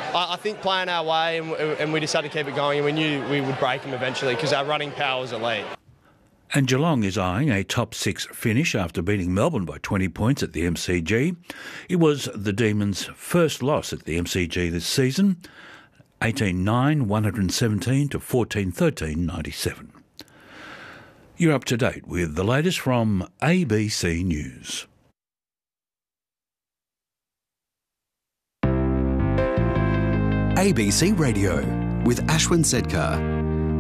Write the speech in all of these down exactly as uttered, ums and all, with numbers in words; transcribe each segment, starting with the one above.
I, I think playing our way, and, and we just had to keep it going, and we knew we would break them eventually because our running power was elite. And Geelong is eyeing a top six finish after beating Melbourne by twenty points at the M C G. It was the Demons' first loss at the M C G this season, eighteen nine, one hundred seventeen to fourteen thirteen, ninety-seven. You're up to date with the latest from A B C News. A B C Radio with Ashwin Sedkar.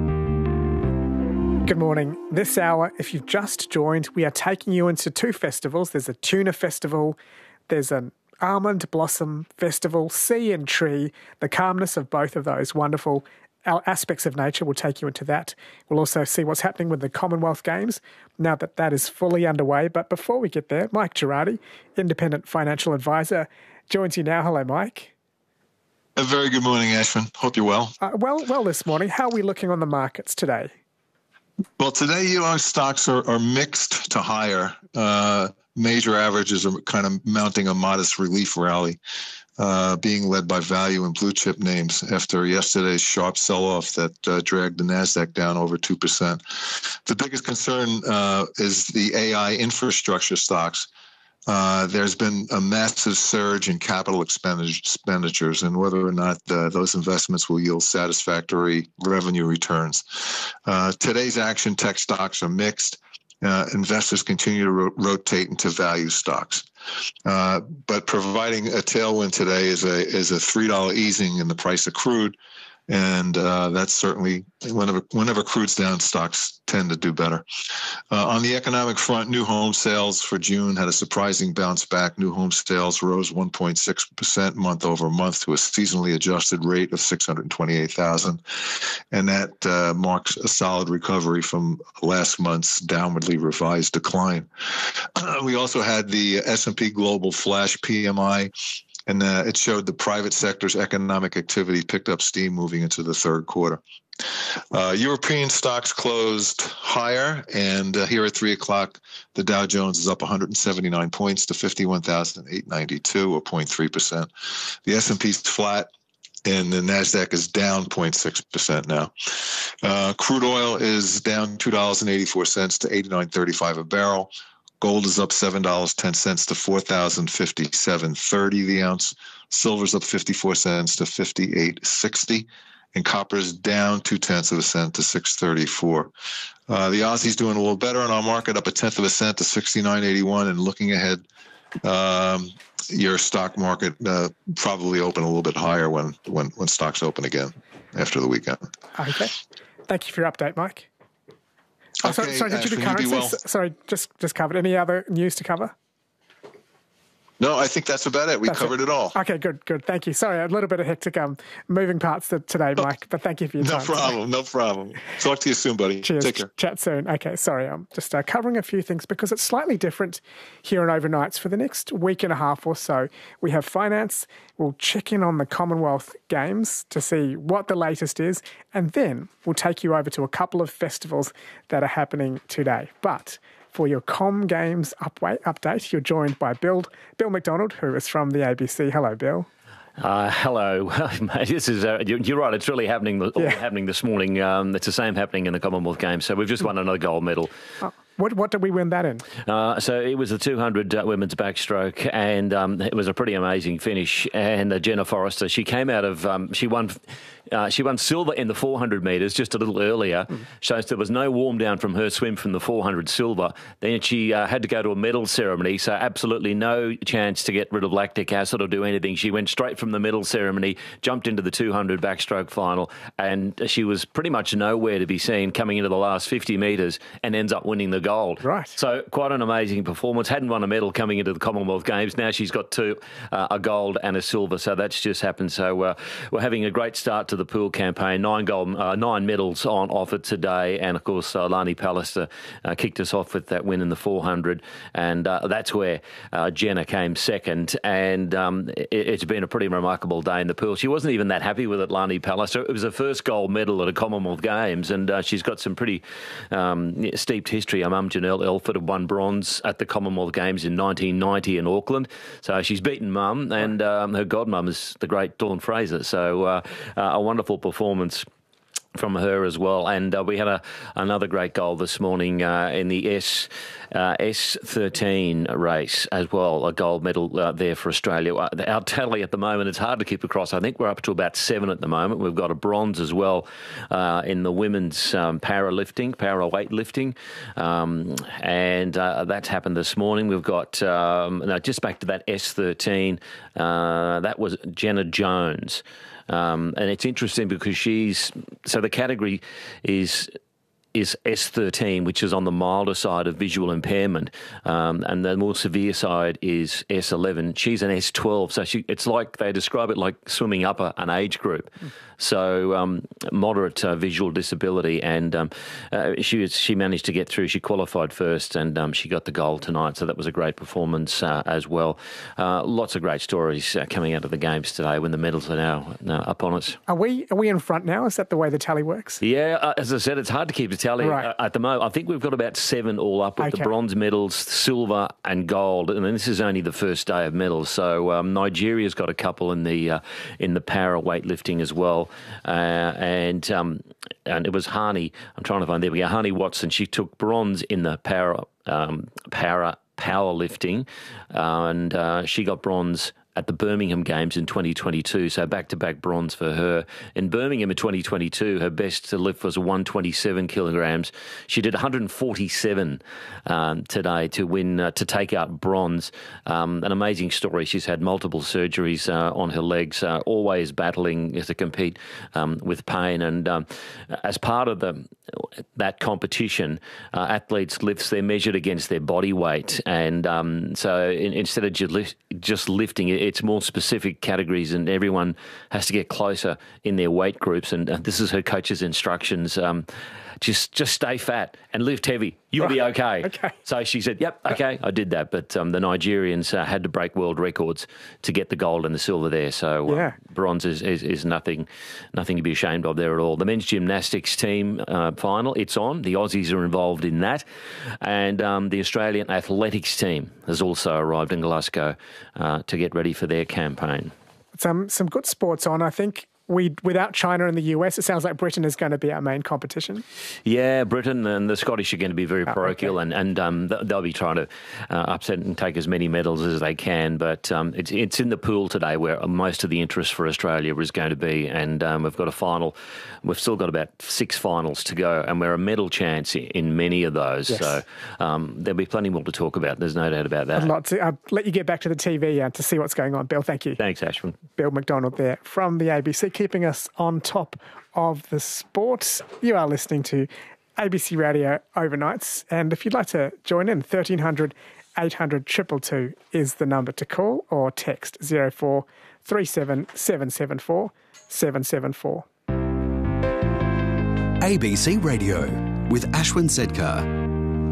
Good morning. This hour, if you've just joined, we are taking you into two festivals. There's a tuna festival, there's an almond blossom festival, sea and tree. The calmness of both of those wonderful aspects of nature will take you into that. We'll also see what's happening with the Commonwealth Games now that that is fully underway. But before we get there, Mike Girardi, independent financial advisor, joins you now. Hello, Mike. A very good morning, Ashwin. Hope you're well. Uh, well, well this morning. How are we looking on the markets today? Well, today, U S stocks are, are mixed to higher. Uh, major averages are kind of mounting a modest relief rally, uh, being led by value and blue chip names after yesterday's sharp sell-off that uh, dragged the NASDAQ down over two percent. The biggest concern uh, is the A I infrastructure stocks. Uh, there's been a massive surge in capital expenditures and whether or not uh, those investments will yield satisfactory revenue returns. Uh, today's action tech stocks are mixed. Uh, investors continue to ro- rotate into value stocks. Uh, but providing a tailwind today is a is a three dollars easing in the price of crude. And uh, that's certainly, whenever whenever crude's down, stocks tend to do better. Uh, on the economic front, new home sales for June had a surprising bounce back. New home sales rose one point six percent month over month to a seasonally adjusted rate of six hundred twenty-eight thousand. And that uh, marks a solid recovery from last month's downwardly revised decline. Uh, we also had the S and P Global Flash P M I. And uh, it showed the private sector's economic activity picked up steam moving into the third quarter. Uh, European stocks closed higher, and uh, here at three o'clock, the Dow Jones is up one hundred seventy-nine points to fifty-one thousand eight hundred ninety-two, or zero point three percent. The S and P's flat, and the NASDAQ is down zero point six percent now. Uh, crude oil is down two dollars and eighty-four cents to eighty-nine thirty-five a barrel. Gold is up seven dollars and ten cents to four thousand fifty-seven thirty the ounce. Silver's up fifty-four cents to fifty-eight sixty. And copper is down two tenths of a cent to six thirty-four. Uh, the Aussie's doing a little better in our market, up a tenth of a cent to sixty-nine eighty-one. And looking ahead, um, your stock market uh, probably open a little bit higher when, when, when stocks open again after the weekend. Okay. Thank you for your update, Mike. Oh, okay, sorry, sorry, did you do Ashwin, currencies? well. Sorry, just just covered. Any other news to cover? No, I think that's about it. We That's covered it. it all. Okay, good, good. Thank you. Sorry, a little bit of hectic um, moving parts today, Mike, but thank you for your No time. problem, no problem. Talk to you soon, buddy. Cheers. Take care. Chat soon. Okay, sorry, I'm just uh, covering a few things because it's slightly different here on Overnights. For the next week and a half or so, we have finance. We'll check in on the Commonwealth Games to see what the latest is, and then we'll take you over to a couple of festivals that are happening today. But for your Com Games update, you're joined by Bill Bill McDonald, who is from the A B C. Hello, Bill. Uh, hello, mate. This is uh, you're right. It's really happening. All Yeah. happening this morning. Um, it's the same happening in the Commonwealth Games. So we've just won another gold medal. Oh, what what did we win that in? Uh, so it was the two hundred uh, women's backstroke, and um, it was a pretty amazing finish. And uh, Jenna Forrester, she came out of um, she won. Uh, she won silver in the four hundred metres just a little earlier, mm. so there was no warm down from her swim from the four hundred silver. Then she uh, had to go to a medal ceremony, so absolutely no chance to get rid of lactic acid or do anything. She went straight from the medal ceremony, jumped into the two hundred backstroke final, and she was pretty much nowhere to be seen coming into the last fifty metres and ends up winning the gold. Right. So quite an amazing performance. Hadn't won a medal coming into the Commonwealth Games. Now she's got two, uh, a gold and a silver, so that's just happened. So uh, we're having a great start to the pool campaign. Nine gold, uh, nine medals on offer today, and of course uh, Lani Pallister uh, kicked us off with that win in the four hundred, and uh, that's where uh, Jenna came second. And um, it, it's been a pretty remarkable day in the pool. She wasn't even that happy with it, Lani Pallister. It was her first gold medal at a Commonwealth Games, and uh, she's got some pretty um, steeped history, I mum, Janelle Elford, had won bronze at the Commonwealth Games in nineteen ninety in Auckland. So she's beaten mum, and um, her godmum is the great Dawn Fraser. So uh, uh, a wonderful performance from her as well. And uh, we had a, another great goal this morning uh, in the S uh, S thirteen race as well, a gold medal uh, there for Australia. Our tally at the moment, it's hard to keep across. I think we're up to about seven at the moment. We've got a bronze as well uh, in the women's um, powerlifting, para weightlifting, um, and uh, that's happened this morning. We've got, um, now just back to that S thirteen, uh, that was Jenna Jones. Um, and it's interesting because she's, so the category is is S thirteen, which is on the milder side of visual impairment, um, and the more severe side is S eleven. She's an S twelve, so she, it's like they describe it like swimming up a, an age group. Mm. So um, moderate uh, visual disability, and um, uh, she was, she managed to get through. She qualified first, and um, she got the gold tonight. So that was a great performance uh, as well. Uh, lots of great stories uh, coming out of the games today when the medals are now uh, up on us. Are we are we in front now? Is that the way the tally works? Yeah, uh, as I said, it's hard to keep the tally right. uh, at the moment. I think we've got about seven all up with okay. the bronze medals, silver and gold, and this is only the first day of medals. So um, Nigeria's got a couple in the uh, in the para weightlifting as well. Uh, and um, and it was Hani, I'm trying to find, there we go, Hani Watson. She took bronze in the para, um, para powerlifting, uh, and uh, she got bronze at the Birmingham Games in twenty twenty-two, so back-to-back bronze for her. In Birmingham in twenty twenty-two, her best to lift was one hundred twenty-seven kilograms. She did one hundred forty-seven um, today to win, uh, to take out bronze. Um, an amazing story. She's had multiple surgeries uh, on her legs, uh, always battling to compete um, with pain. And um, as part of the that competition, uh, athletes' lifts, they're measured against their body weight. And um, so in, instead of just, lift, just lifting, it's more specific categories, and everyone has to get closer in their weight groups. And uh, this is her coach's instructions. Um, just just stay fat and lift heavy. You'll right. be okay. okay. So she said, yep, okay, I did that. But um, the Nigerians uh, had to break world records to get the gold and the silver there. So uh, yeah. bronze is, is, is nothing nothing to be ashamed of there at all. The men's gymnastics team uh, final, it's on. The Aussies are involved in that. And um, the Australian athletics team has also arrived in Glasgow uh, to get ready for their campaign. Some, some good sports on, I think. We, without China and the U S, it sounds like Britain is going to be our main competition. Yeah, Britain and the Scottish are going to be very oh, parochial, okay. and, and um, they'll be trying to uh, upset and take as many medals as they can. But um, it's, it's in the pool today where most of the interest for Australia is going to be, and um, we've got a final. We've still got about six finals to go, and we're a medal chance in many of those. Yes. So um, there'll be plenty more to talk about. There's no doubt about that. I'd like to I'll let you get back to the T V uh, to see what's going on. Bill, thank you. Thanks, Ashwin. Bill McDonald there from the A B C, keeping us on top of the sports. You are listening to A B C Radio Overnights, and if you'd like to join in, thirteen hundred, eight hundred, two two two is the number to call, or text zero four three seven, seven seven four, seven seven four. A B C Radio with Ashwin Sedkar.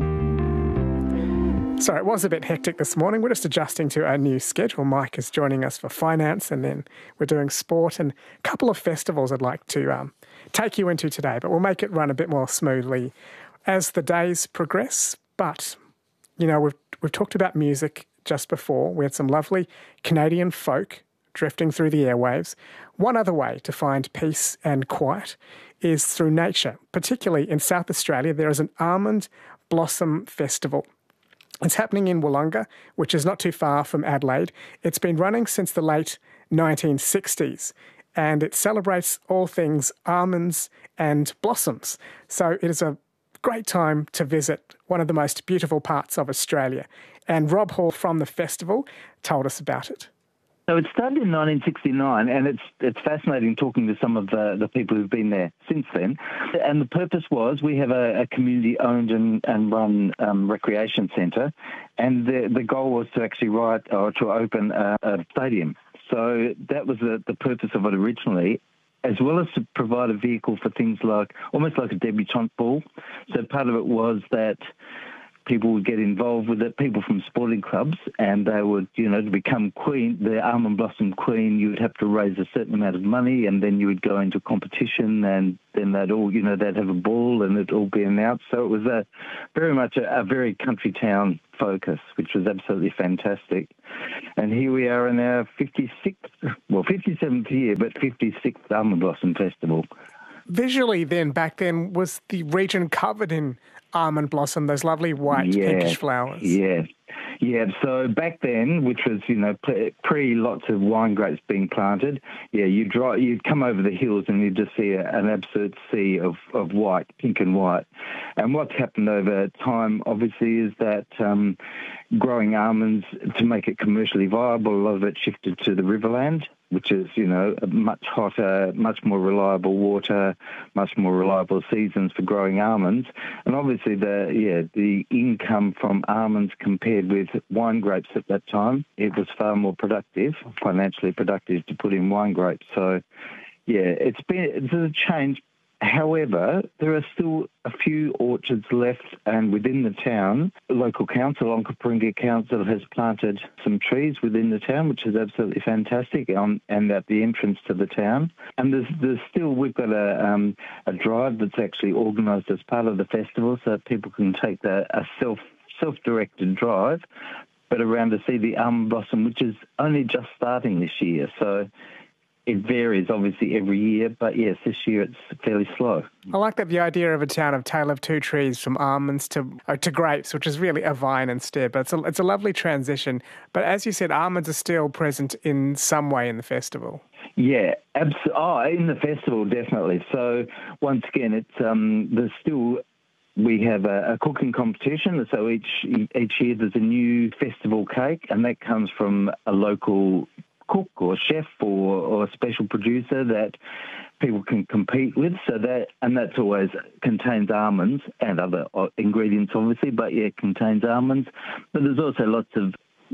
So it was a bit hectic this morning. We're just adjusting to our new schedule. Mike is joining us for finance, and then we're doing sport and a couple of festivals I'd like to um, take you into today, but we'll make it run a bit more smoothly as the days progress. But, you know, we've, we've talked about music just before. We had some lovely Canadian folk drifting through the airwaves. One other way to find peace and quiet is through nature. Particularly in South Australia, there is an almond blossom festival. It's happening in Wollonga, which is not too far from Adelaide. It's been running since the late nineteen sixties, and it celebrates all things almonds and blossoms. So it is a great time to visit one of the most beautiful parts of Australia. And Rob Hall from the festival told us about it. So it started in nineteen sixty-nine, and it's it's fascinating talking to some of the, the people who've been there since then. And the purpose was, we have a, a community-owned and, and run um, recreation centre, and the the goal was to actually write or to open a, a stadium. So that was the, the purpose of it originally, as well as to provide a vehicle for things like, almost like a debutante ball. So part of it was that people would get involved with it, people from sporting clubs, and they would, you know, to become queen, the almond blossom queen, you would have to raise a certain amount of money, and then you would go into competition, and then they'd all, you know, they'd have a ball and it'd all be announced. So it was a very much a, a very country town focus, which was absolutely fantastic. And here we are in our fifty-sixth, well, fifty-seventh year, but fifty-sixth Almond Blossom Festival. Visually then, back then, was the region covered in almond blossom, those lovely white yeah, pinkish flowers? Yeah. Yeah, so back then, which was, you know, pre lots of wine grapes being planted, yeah, you'd, drive, you'd come over the hills and you'd just see a, an absolute sea of, of white, pink and white. And what's happened over time, obviously, is that um, growing almonds, to make it commercially viable, a lot of it shifted to the Riverland, which is, you know, much hotter, much more reliable water, much more reliable seasons for growing almonds. And obviously, the yeah, the income from almonds compared with wine grapes at that time, it was far more productive, financially productive to put in wine grapes. So, yeah, it's been it's a change. However, there are still a few orchards left, and within the town, the local council, Onkaparinga Council, has planted some trees within the town, which is absolutely fantastic, on, and at the entrance to the town. And there's, there's still, we've got a, um, a drive that's actually organised as part of the festival, so people can take the, a self, self-directed drive, but around to see the almond blossom, which is only just starting this year. So it varies, obviously, every year, but yes, this year it's fairly slow. I like that the idea of a town of tale of two trees, from almonds to uh, to grapes, which is really a vine instead. But it's a, it's a lovely transition. But as you said, almonds are still present in some way in the festival. Yeah, absolutely. Oh, in the festival, definitely. So once again, it's um, there's still. We have a, a cooking competition, so each each year there's a new festival cake, and that comes from a local cook or chef or, or a special producer that people can compete with. So that, and that's always contains almonds and other ingredients, obviously, but yeah, it contains almonds. But there's also lots of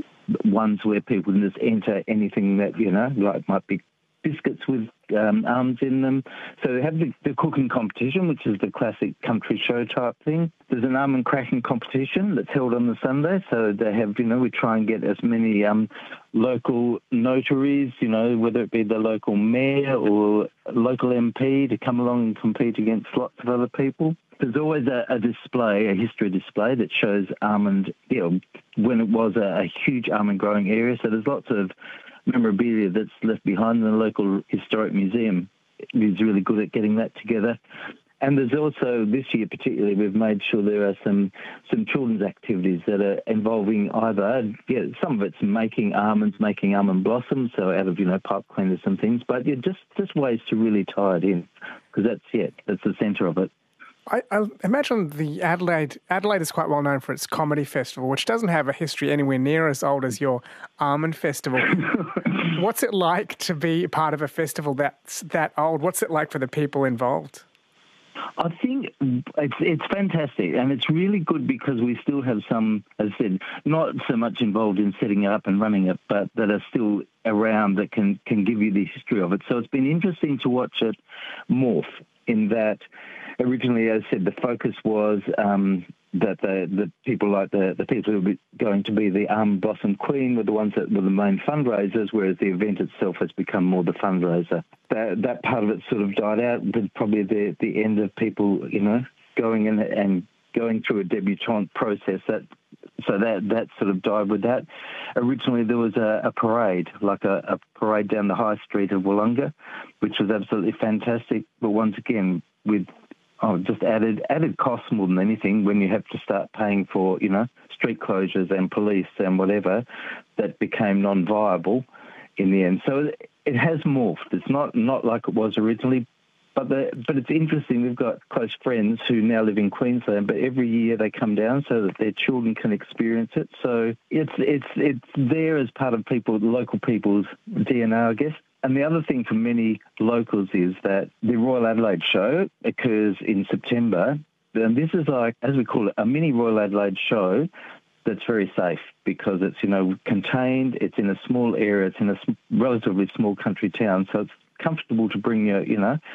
ones where people can just enter anything that, you know, like might be biscuits with um, almonds in them. So they have the, the cooking competition, which is the classic country show type thing. There's an almond cracking competition that's held on the Sunday. So they have, you know, we try and get as many um, local notaries, you know, whether it be the local mayor or local M P, to come along and compete against lots of other people. There's always a, a display, a history display that shows almond, you know, when it was a, a huge almond growing area. So there's lots of memorabilia that's left behind in the local historic museum. It's really good at getting that together. And there's also, this year particularly, we've made sure there are some some children's activities that are involving either, yeah, some of it's making almonds, making almond blossoms, so out of, you know, pipe cleaners and things, but yeah, just, just ways to really tie it in, because that's, yeah, that's the centre of it. I, I imagine the Adelaide Adelaide is quite well known for its comedy festival, which doesn't have a history anywhere near as old as your almond festival. What's it like to be part of a festival that's that old? What's it like for the people involved? I think it's it's fantastic, and it's really good because we still have some, as I said, not so much involved in setting it up and running it, but that are still around that can, can give you the history of it. So it's been interesting to watch it morph, in that originally, as I said, the focus was um, that the, the people like the, the people who were going to be the Almond Blossom Queen were the ones that were the main fundraisers, whereas the event itself has become more the fundraiser. That, that part of it sort of died out, but probably the, the end of people, you know, going in and going through a debutante process. That So that, that sort of died with that. Originally, there was a, a parade, like a, a parade down the high street of Wollonga, which was absolutely fantastic. But once again, with oh, just added added costs more than anything, when you have to start paying for, you know, street closures and police and whatever, that became non-viable in the end. So it has morphed. It's not, not like it was originally. But the, but it's interesting, we've got close friends who now live in Queensland, but every year they come down so that their children can experience it. So it's it's it's there as part of people, local people's D N A, I guess. And the other thing for many locals is that the Royal Adelaide show occurs in September. And this is like, as we call it, a mini Royal Adelaide show that's very safe because it's, you know, contained, it's in a small area, it's in a relatively small country town, so it's comfortable to bring your, you know,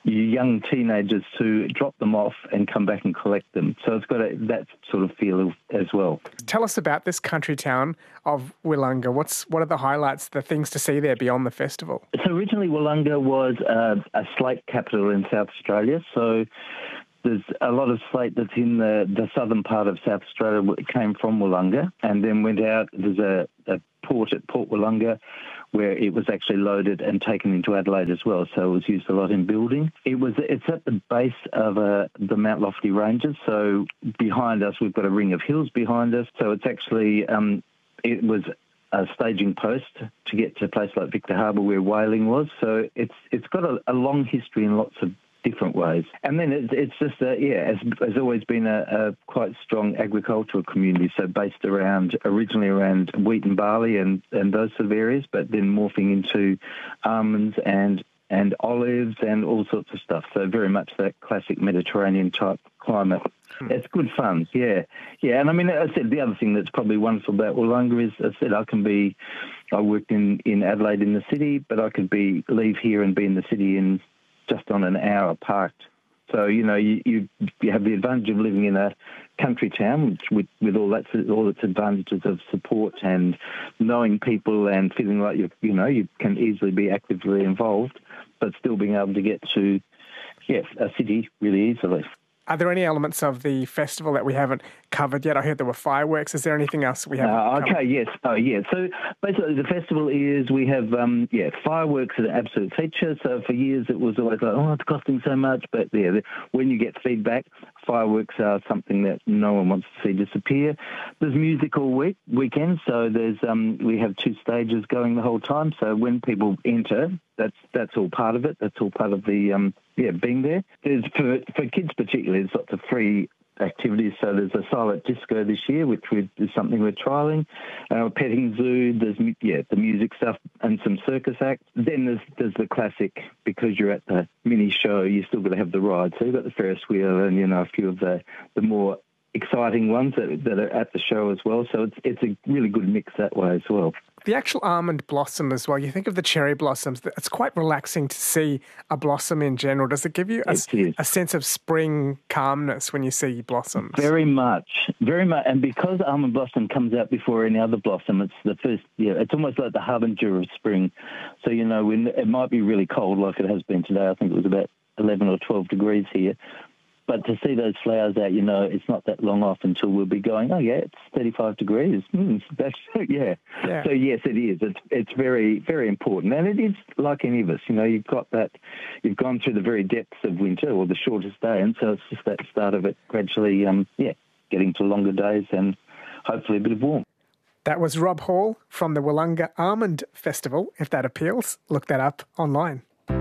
young teenagers to drop them off and come back and collect them. So it's got a, that sort of feel as well. Tell us about this country town of Willunga. What's what are the highlights, the things to see there beyond the festival? So originally Willunga was a, a slate capital in South Australia. So there's a lot of slate that's in the, the southern part of South Australia. It came from Willunga and then went out. There's a, a port at Port Willunga where it was actually loaded and taken into Adelaide as well. So it was used a lot in building. It was it's at the base of uh, the Mount Lofty Ranges. So behind us, we've got a ring of hills behind us. So it's actually, um, it was a staging post to get to a place like Victor Harbour where whaling was. So it's it's got a, a long history in lots of different ways. And then it's, it's just, a, yeah, has, has always been a, a quite strong agricultural community, so based around, originally around wheat and barley and, and those sort of areas, but then morphing into almonds and and olives and all sorts of stuff. So very much that classic Mediterranean type climate. Hmm. It's good fun, yeah. Yeah, and I mean, I said the other thing that's probably wonderful about Willunga is, I said, I can be, I worked in, in Adelaide in the city, but I could be leave here and be in the city in just on an hour parked. So, you know, you, you you have the advantage of living in a country town which, with, with all that all its advantages of support and knowing people and feeling like, you you know, you can easily be actively involved, but still being able to get to, yeah, a city really easily. Are there any elements of the festival that we haven't covered yet? I heard there were fireworks. Is there anything else we haven't uh, okay, covered? yes. Oh, yeah. So basically the festival is, we have, um, yeah, fireworks is an absolute feature. So for years it was always like, oh, it's costing so much. But yeah, when you get feedback, fireworks are something that no one wants to see disappear. There's music all week, weekend. So there's um, we have two stages going the whole time. So when people enter, that's that's all part of it. That's all part of the, um, yeah, being there. There's, for, for kids particularly, there's lots of free activities. So there's a silent disco this year, which we, is something we're trialling. Uh, petting zoo, there's, yeah, the music stuff and some circus acts. Then there's there's the classic, because you're at the mini show, you still got to have the ride. So you've got the Ferris wheel and, you know, a few of the, the more exciting ones that, that are at the show as well. So it's it's a really good mix that way as well. The actual almond blossom as well, you think of the cherry blossoms, it's quite relaxing to see a blossom in general. Does it give you a, a sense of spring calmness when you see blossoms? Very much, very much. And because almond blossom comes out before any other blossom, it's the first, yeah, it's almost like the harbinger of spring. So, you know, when it might be really cold like it has been today. I think it was about eleven or twelve degrees here. But to see those flowers out, you know, it's not that long off until we'll be going, oh, yeah, it's thirty-five degrees. Mm, that's, yeah. yeah. So, yes, it is. It's it's very, very important. And it is like any of us, you know, you've got that, you've gone through the very depths of winter or the shortest day. And so it's just that start of it gradually, um, yeah, getting to longer days and hopefully a bit of warmth. That was Rob Hall from the Willunga Almond Festival. If that appeals, look that up online.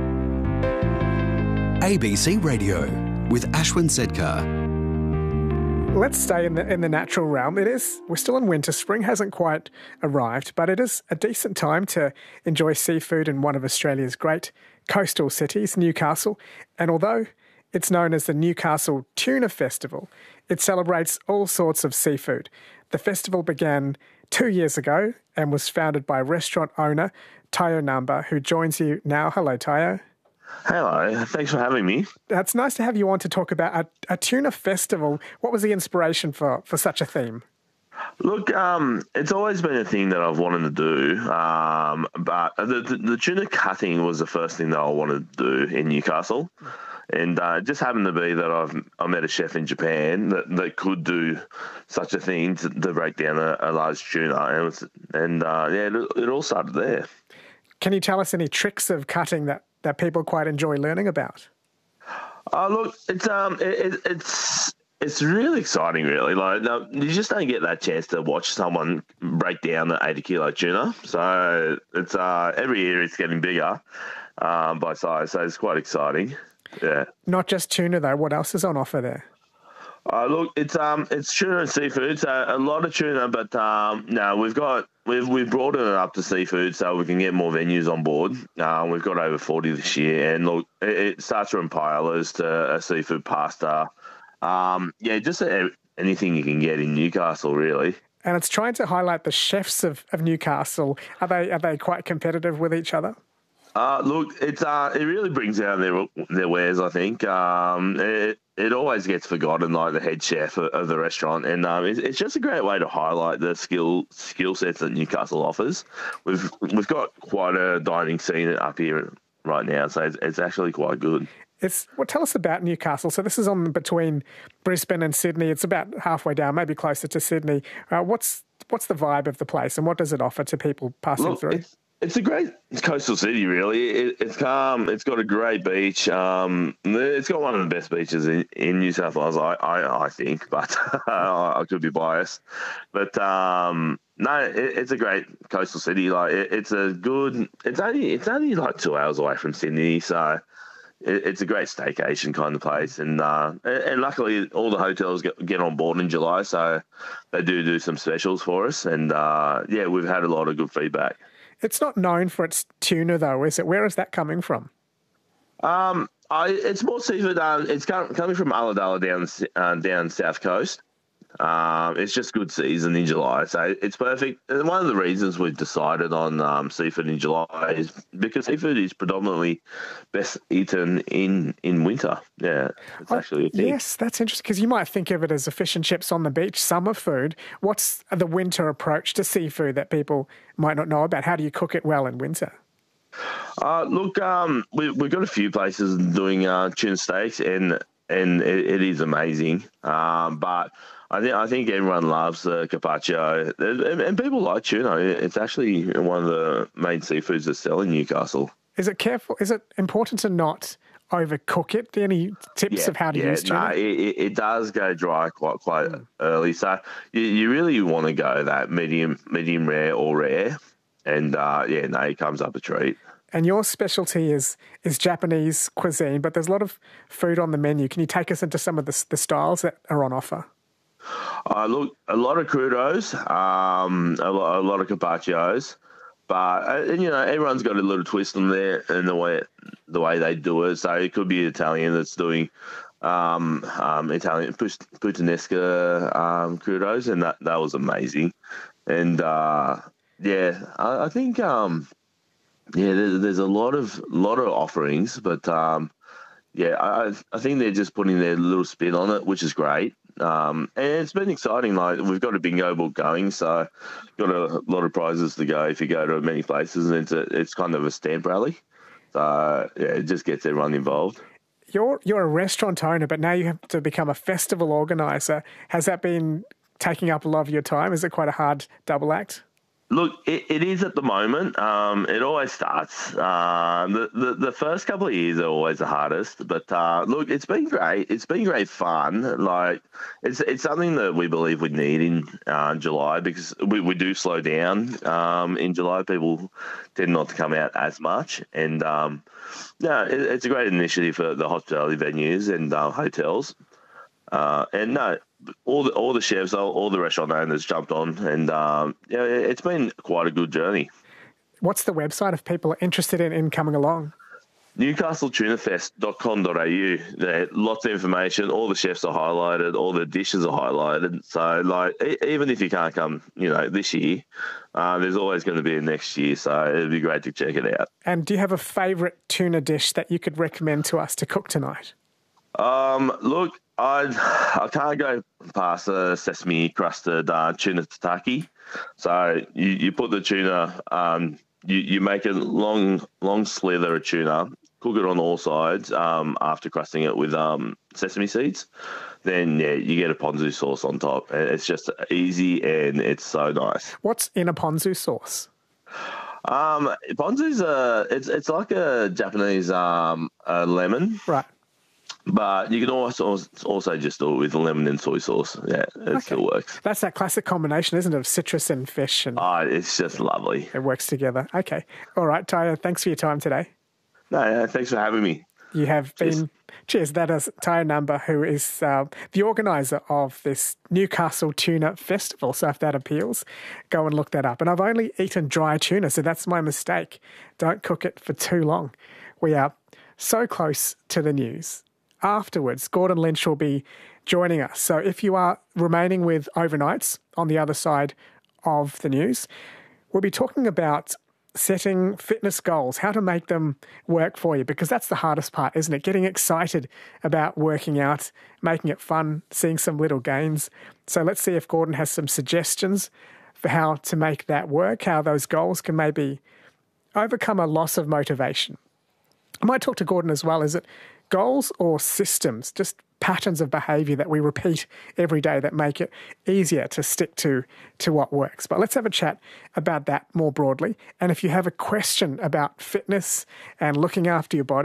A B C Radio with Ashwin Sedkar. Let's stay in the in the natural realm. It is, we're still in winter. Spring hasn't quite arrived, but it is a decent time to enjoy seafood in one of Australia's great coastal cities, Newcastle. And although it's known as the Newcastle Tuna Festival, it celebrates all sorts of seafood. The festival began two years ago and was founded by restaurant owner Tayo Namba, who joins you now. Hello, Tayo. Hello, thanks for having me. It's nice to have you on to talk about a, a tuna festival. What was the inspiration for, for such a theme? Look, um, it's always been a thing that I've wanted to do, um, but the, the, the tuna cutting was the first thing that I wanted to do in Newcastle. And uh, it just happened to be that I've I met a chef in Japan that, that could do such a thing to, to break down a, a large tuna. And, it was, and uh, yeah, it, it all started there. Can you tell us any tricks of cutting that, that people quite enjoy learning about? Oh, look, it's um, it, it, it's it's really exciting, really. Like, no, you just don't get that chance to watch someone break down the eighty kilo tuna. So it's uh, every year it's getting bigger um, by size. So it's quite exciting. Yeah. Not just tuna though. What else is on offer there? Uh, look, it's um, it's tuna and seafood. So a lot of tuna, but um, no, we've got we've we've broadened it up to seafood, so we can get more venues on board. Um, we've got over forty this year, and look, it, it starts from paellas to a seafood pasta. Um, yeah, just a, anything you can get in Newcastle, really. And it's trying to highlight the chefs of, of Newcastle. Are they are they quite competitive with each other? Uh, look, it's uh, it really brings out their their wares. I think um, it it always gets forgotten, like the head chef of, of the restaurant, and um, it's, it's just a great way to highlight the skill skill sets that Newcastle offers. We've we've got quite a dining scene up here right now, so it's, it's actually quite good. It's well, tell us about Newcastle. So this is on between Brisbane and Sydney. It's about halfway down, maybe closer to Sydney. Uh, what's what's the vibe of the place, and what does it offer to people passing Look, through? It's, it's a great coastal city, really. It, it's calm. It's got a great beach. Um, it's got one of the best beaches in, in New South Wales, I, I, I think, but I could be biased. But um, no, it, it's a great coastal city. Like it, it's a good. It's only it's only like two hours away from Sydney, so it, it's a great staycation kind of place. And uh, and luckily, all the hotels get, get on board in July, so they do do some specials for us. And uh, yeah, we've had a lot of good feedback. It's not known for its tuna, though, is it? Where is that coming from? Um, I it's more seafood. Um, it's com- coming from Ulladulla down uh, down south coast. Um, it's just good season in July, so it's perfect. And one of the reasons we've decided on um, seafood in July is because seafood is predominantly best eaten in, in winter. Yeah, it's I, actually a thing. Yes, that's interesting, because you might think of it as a fish and chips on the beach, summer food. What's the winter approach to seafood that people might not know about? How do you cook it well in winter? Uh, look, um, we, we've got a few places doing uh, tuna steaks, and and it, it is amazing. Um, but I think I think everyone loves the carpaccio, and, and people like tuna. It's actually one of the main seafoods that sell in Newcastle. Is it careful? Is it important to not overcook it? Any tips yeah, of how to yeah, use tuna? No, it, it does go dry quite quite mm. early, so you, you really want to go that medium medium rare or rare, and uh, yeah, no, it comes up a treat. And your specialty is is Japanese cuisine, but there's a lot of food on the menu. Can you take us into some of the, the styles that are on offer? Uh, look, a lot of crudos, um, a, lot, a lot of carpaccios, but uh, and, you know, everyone's got a little twist on there in the way the way they do it. So it could be Italian that's doing um, um, Italian puttanesca um, crudos, and that, that was amazing. And uh, yeah, I, I think um, yeah, there's, there's a lot of lot of offerings, but um, yeah, I, I think they're just putting their little spin on it, which is great. Um, and it's been exciting. Like, we've got a bingo book going, so got a lot of prizes to go if you go to many places, and it's a, it's kind of a stamp rally. So yeah, it just gets everyone involved. You're you're a restaurant owner, but now you have to become a festival organizer. Has that been taking up a lot of your time? Is it quite a hard double act? Look, it, it is at the moment. Um, it always starts. Uh, the, the the first couple of years are always the hardest, but uh, look, it's been great. It's been great fun. Like, it's it's something that we believe we need in uh, July, because we, we do slow down um, in July. People tend not to come out as much, and um, yeah, it, it's a great initiative for the hospitality venues and uh, hotels. Uh, and no, all the all the chefs, all, all the restaurant owners jumped on, and um, yeah, it's been quite a good journey. What's the website if people are interested in, in coming along? newcastle tuna fest dot com dot a u. There, lots of information. All the chefs are highlighted. All the dishes are highlighted. So, like, e- even if you can't come, you know, this year, uh, there's always going to be a next year. So it'd be great to check it out. And do you have a favourite tuna dish that you could recommend to us to cook tonight? Um, look, I I can't go past a sesame crusted uh, tuna tataki. So you, you put the tuna, um, you, you make a long long slither of tuna, cook it on all sides um, after crusting it with um, sesame seeds. Then yeah, you get a ponzu sauce on top. It's just easy and it's so nice. What's in a ponzu sauce? Um, ponzu's a it's it's like a Japanese um a lemon, right? But you can also also just do it with lemon and soy sauce. Yeah, it okay. still works. That's that classic combination, isn't it, of citrus and fish? And oh, it's just lovely. It works together. Okay. All right, Tyler, thanks for your time today. No, no thanks for having me. You have cheers. been... Cheers. That is Tyler Number, who is uh, the organiser of this Newcastle Tuna Festival. So if that appeals, go and look that up. And I've only eaten dry tuna, so that's my mistake. Don't cook it for too long. We are so close to the news. Afterwards, Gordon Lynch will be joining us. So if you are remaining with overnights on the other side of the news, we'll be talking about setting fitness goals, how to make them work for you, because that's the hardest part, isn't it? Getting excited about working out, making it fun, seeing some little gains. So let's see if Gordon has some suggestions for how to make that work, how those goals can maybe overcome a loss of motivation. I might talk to Gordon as well. Is it goals or systems, just patterns of behaviour that we repeat every day that make it easier to stick to, to what works? But let's have a chat about that more broadly. And if you have a question about fitness and looking after your body,